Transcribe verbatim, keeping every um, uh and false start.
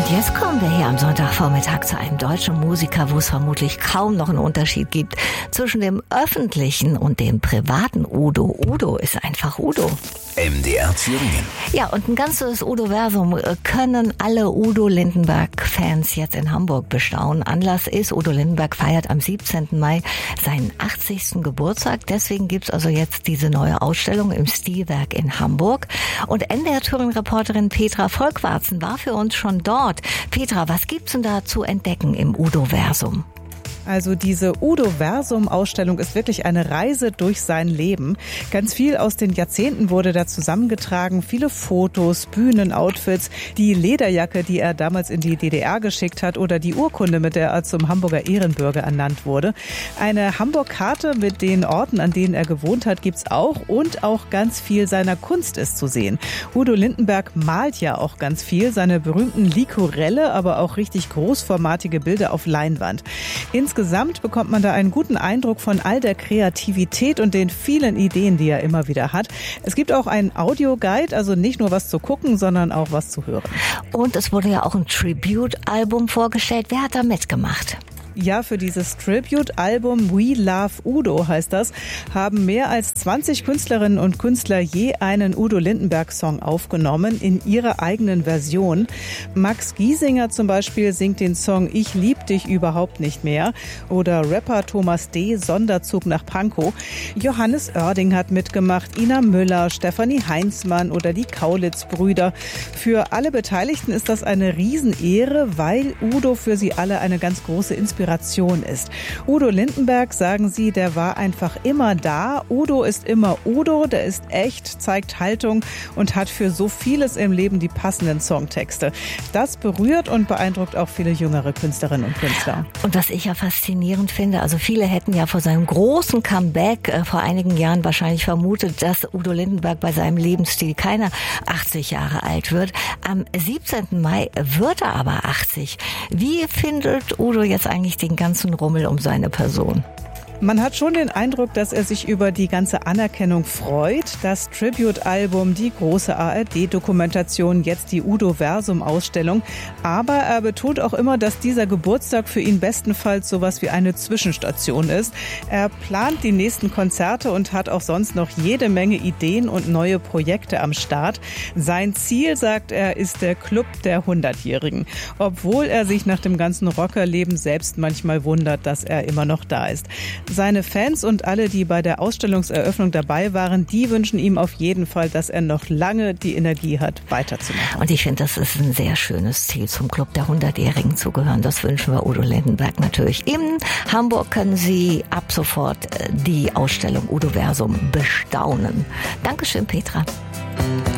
Und jetzt kommen wir hier am Sonntagvormittag zu einem deutschen Musiker, wo es vermutlich kaum noch einen Unterschied gibt zwischen dem öffentlichen und dem privaten Udo. Udo ist einfach Udo. M D R Thüringen. Ja, und ein ganzes Udo-Versum können alle Udo Lindenberg-Fans jetzt in Hamburg bestaunen. Anlass ist, Udo Lindenberg feiert am siebzehnten Mai seinen achtzigsten Geburtstag. Deswegen gibt's also jetzt diese neue Ausstellung im Stilwerk in Hamburg. Und M D R Thüringen-Reporterin Petra Volkwarzen war für uns schon dort. Petra, was gibt's denn da zu entdecken im Udo-Versum? Also diese Udo-Versum-Ausstellung ist wirklich eine Reise durch sein Leben. Ganz viel aus den Jahrzehnten wurde da zusammengetragen. Viele Fotos, Bühnenoutfits, die Lederjacke, die er damals in die D D R geschickt hat oder die Urkunde, mit der er zum Hamburger Ehrenbürger ernannt wurde. Eine Hamburg-Karte mit den Orten, an denen er gewohnt hat, gibt's auch. Und auch ganz viel seiner Kunst ist zu sehen. Udo Lindenberg malt ja auch ganz viel. Seine berühmten Likorelle, aber auch richtig großformatige Bilder auf Leinwand. Insgesamt bekommt man da einen guten Eindruck von all der Kreativität und den vielen Ideen, die er immer wieder hat. Es gibt auch einen Audioguide, also nicht nur was zu gucken, sondern auch was zu hören. Und es wurde ja auch ein Tribute-Album vorgestellt. Wer hat da mitgemacht? Ja, für dieses Tribute-Album We Love Udo heißt das, haben mehr als zwanzig Künstlerinnen und Künstler je einen Udo Lindenberg-Song aufgenommen in ihrer eigenen Version. Max Giesinger zum Beispiel singt den Song Ich lieb dich überhaupt nicht mehr oder Rapper Thomas D. Sonderzug nach Pankow. Johannes Oerding hat mitgemacht, Ina Müller, Stefanie Heinzmann oder die Kaulitz-Brüder. Für alle Beteiligten ist das eine Riesenehre, weil Udo für sie alle eine ganz große Inspiration ist. Udo Lindenberg, sagen sie, der war einfach immer da. Udo ist immer Udo, der ist echt, zeigt Haltung und hat für so vieles im Leben die passenden Songtexte. Das berührt und beeindruckt auch viele jüngere Künstlerinnen und Künstler. Und was ich ja faszinierend finde, also viele hätten ja vor seinem großen Comeback äh, vor einigen Jahren wahrscheinlich vermutet, dass Udo Lindenberg bei seinem Lebensstil keine achtzig Jahre alt wird. Am siebzehnten Mai wird er aber achtzig. Wie findet Udo jetzt eigentlich den ganzen Rummel um seine Person? Man hat schon den Eindruck, dass er sich über die ganze Anerkennung freut. Das Tribute-Album, die große A R D-Dokumentation, jetzt die Udo-Versum-Ausstellung. Aber er betont auch immer, dass dieser Geburtstag für ihn bestenfalls sowas wie eine Zwischenstation ist. Er plant die nächsten Konzerte und hat auch sonst noch jede Menge Ideen und neue Projekte am Start. Sein Ziel, sagt er, ist der Club der hundertjährigen. Obwohl er sich nach dem ganzen Rockerleben selbst manchmal wundert, dass er immer noch da ist. Seine Fans und alle, die bei der Ausstellungseröffnung dabei waren, die wünschen ihm auf jeden Fall, dass er noch lange die Energie hat, weiterzumachen. Und ich finde, das ist ein sehr schönes Ziel, zum Club der hundertjährigen zu gehören. Das wünschen wir Udo Lindenberg natürlich. In Hamburg können Sie ab sofort die Ausstellung Udo Versum bestaunen. Dankeschön, Petra.